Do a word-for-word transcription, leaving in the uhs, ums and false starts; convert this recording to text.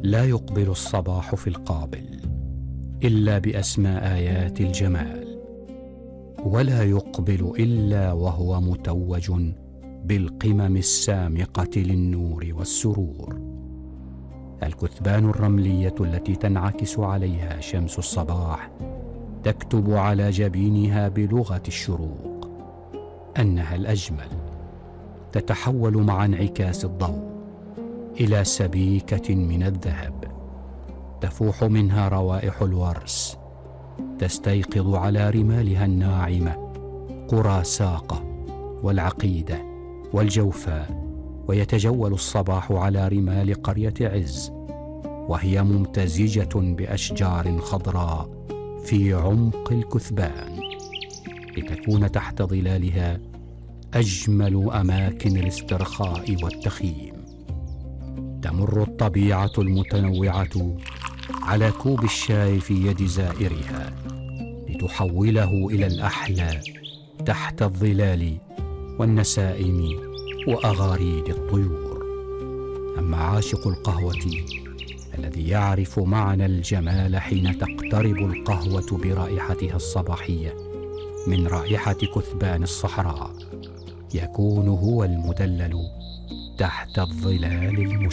لا يقبل الصباح في القابل إلا بأسمى آيات الجمال، ولا يقبل إلا وهو متوج بالقمم السامقة للنور والسرور. الكثبان الرملية التي تنعكس عليها شمس الصباح تكتب على جبينها بلغة الشروق أنها الأجمل، تتحول مع انعكاس الضوء إلى سبيكة من الذهب، تفوح منها روائح الورس، تستيقظ على رمالها الناعمة قرى ساقة والعقيدة والجوفاء، ويتجول الصباح على رمال قرية عز وهي ممتزجة بأشجار خضراء في عمق الكثبان، لتكون تحت ظلالها أجمل أماكن الاسترخاء والتخييم. تمر الطبيعة المتنوعة على كوب الشاي في يد زائرها لتحوله إلى الأحلى تحت الظلال والنسائم وأغاريد الطيور. أما عاشق القهوة الذي يعرف معنى الجمال حين تقترب القهوة برائحتها الصباحية من رائحة كثبان الصحراء، يكون هو المدلل تحت الظلال المشرقة.